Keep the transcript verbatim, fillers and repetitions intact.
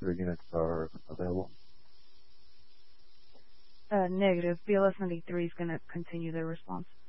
three units are available? Uh, negative. B L S ninety-three is going to continue their response.